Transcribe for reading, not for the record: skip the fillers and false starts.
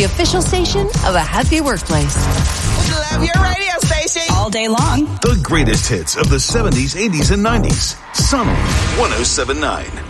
official station of a happy workplace. Love your radio station. All day long. The greatest hits of the 70s, 80s, and 90s. Sun 107.9.